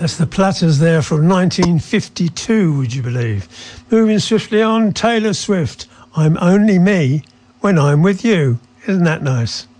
That's the Platters there from 1952, would you believe? Moving swiftly on, Taylor Swift. I'm only me when I'm with you. Isn't that nice?